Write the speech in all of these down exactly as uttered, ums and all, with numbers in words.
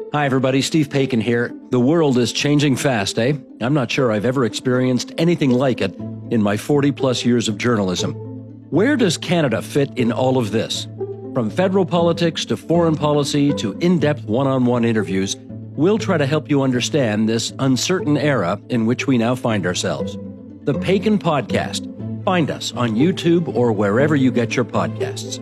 Hi, everybody. Steve Paikin here. The world is changing fast, eh? I'm not sure I've ever experienced anything like it in my forty-plus years of journalism. Where does Canada fit in all of this? From federal politics to foreign policy to in-depth one-on-one interviews, we'll try to help you understand this uncertain era in which we now find ourselves. The Paikin Podcast. Find us on YouTube or wherever you get your podcasts.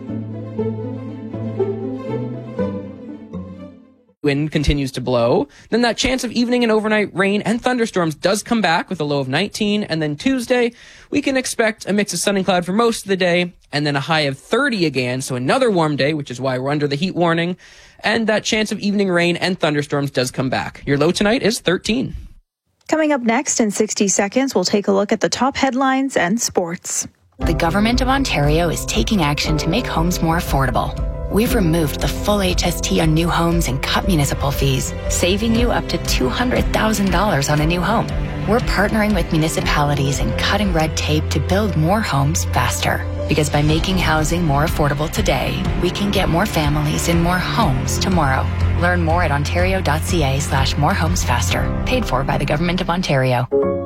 Wind continues to blow, then that chance of evening and overnight rain and thunderstorms does come back with a low of nineteen, and then Tuesday, we can expect a mix of sun and cloud for most of the day, and then a high of thirty again, so another warm day, which is why we're under the heat warning, and that chance of evening rain and thunderstorms does come back. Your low tonight is thirteen. Coming up next in sixty seconds, we'll take a look at the top headlines and sports. The Government of Ontario is taking action to make homes more affordable. We've removed the full H S T on new homes and cut municipal fees, saving you up to two hundred thousand dollars on a new home. We're partnering with municipalities and cutting red tape to build more homes faster. Because by making housing more affordable today, we can get more families in more homes tomorrow. Learn more at ontario.ca slash more homes faster. Paid for by the Government of Ontario.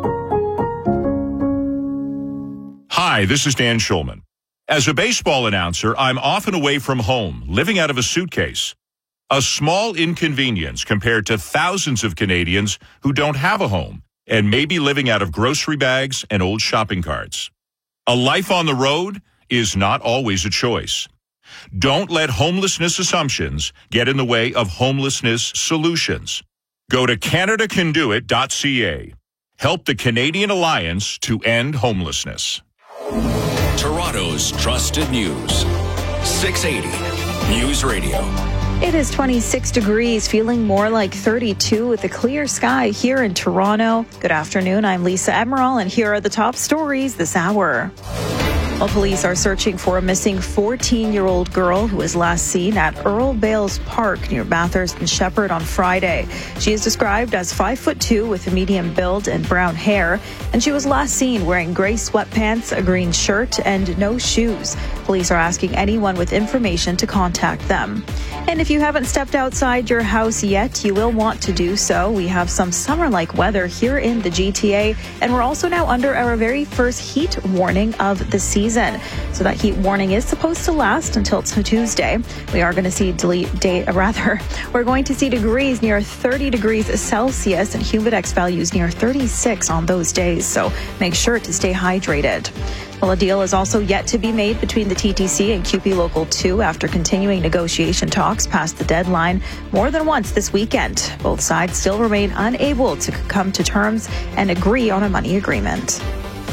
Hi, this is Dan Schulman. As a baseball announcer, I'm often away from home, living out of a suitcase. A small inconvenience compared to thousands of Canadians who don't have a home and may be living out of grocery bags and old shopping carts. A life on the road is not always a choice. Don't let homelessness assumptions get in the way of homelessness solutions. Go to canada can do it dot c a. Help the Canadian Alliance to end homelessness. Toronto's trusted news. six eighty News Radio. It is twenty-six degrees, feeling more like thirty-two with a clear sky here in Toronto. Good afternoon, I'm Lisa Emerald, and here are the top stories this hour. Well, police are searching for a missing fourteen-year-old girl who was last seen at Earl Bales Park near Bathurst and Shepherd on Friday. She is described as five foot two with a medium build and brown hair, and she was last seen wearing gray sweatpants, a green shirt, and no shoes. Police are asking anyone with information to contact them. And if you haven't stepped outside your house yet, you will want to do so. We have some summer-like weather here in the G T A, and we're also now under our very first heat warning of the season. So that heat warning is supposed to last until Tuesday. We are going to see delete day, rather, we're going to see degrees near thirty degrees Celsius and humidex values near thirty-six on those days. So make sure to stay hydrated. Well, a deal is also yet to be made between the T T C and Q P Local two after continuing negotiation talks past the deadline more than once this weekend. Both sides still remain unable to come to terms and agree on a money agreement.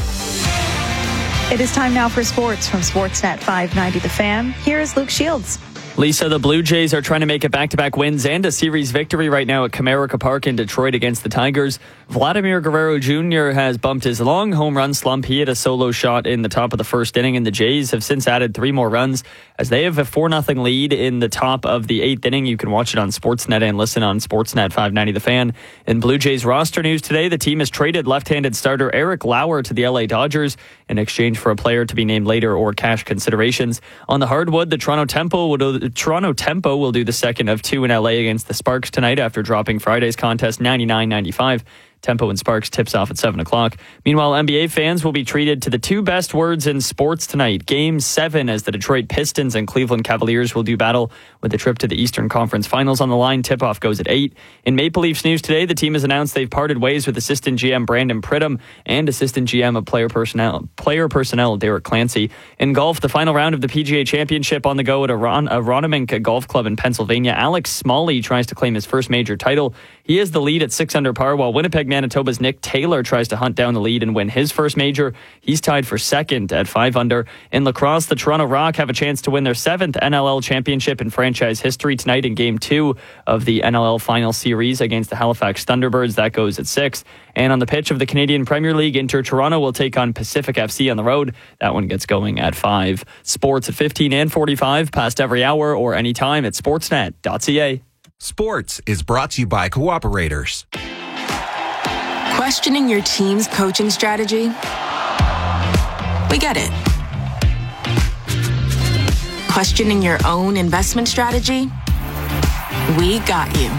It is time now for sports from Sportsnet five ninety The Fan. Here is Luke Shields. Lisa, the Blue Jays are trying to make it back-to-back wins and a series victory right now at Comerica Park in Detroit against the Tigers. Vladimir Guerrero Junior has bumped his long home run slump. He had a solo shot in the top of the first inning, and the Jays have since added three more runs as they have a four nothing lead in the top of the eighth inning. You can watch it on Sportsnet and listen on Sportsnet five ninety The Fan. In Blue Jays roster news today, the team has traded left-handed starter Eric Lauer to the L A Dodgers in exchange for a player to be named later or cash considerations. On the hardwood, the Toronto Tempo will do, Toronto Tempo will do the second of two in L A against the Sparks tonight after dropping Friday's contest ninety-nine ninety-five. Tempo and Sparks tips off at seven o'clock. Meanwhile, N B A fans will be treated to the two best words in sports tonight. Game seven as the Detroit Pistons and Cleveland Cavaliers will do battle with the trip to the Eastern Conference Finals on the line. Tip-off goes at eight. In Maple Leafs news today, the team has announced they've parted ways with assistant G M Brandon Pridham and assistant G M of player personnel, player personnel Derek Clancy. In golf, the final round of the P G A Championship on the go at Aron- Aronimink Golf Club in Pennsylvania. Alex Smalley tries to claim his first major title. He is the lead at six under par, while Winnipeg, Manitoba's Nick Taylor tries to hunt down the lead and win his first major. He's tied for second at five under. In lacrosse, the Toronto Rock have a chance to win their seventh N L L championship in franchise history tonight in Game two of the N L L Final Series against the Halifax Thunderbirds. That goes at six. And on the pitch of the Canadian Premier League, Inter Toronto will take on Pacific F C on the road. That one gets going at five. Sports at fifteen and forty-five, past every hour or anytime at sportsnet dot c a. Sports is brought to you by Cooperators. Questioning your team's coaching strategy? We get it. Questioning your own investment strategy? We got you.